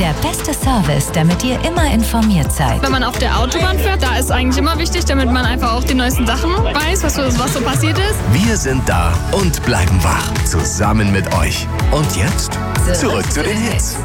der beste Service, damit ihr immer informiert seid. Wenn man auf der Autobahn fährt, da ist eigentlich immer wichtig, damit man einfach auch die neuesten Sachen weiß, was so passiert ist. Wir sind da und bleiben wach. Zusammen mit euch. Und jetzt zurück zu den Hits.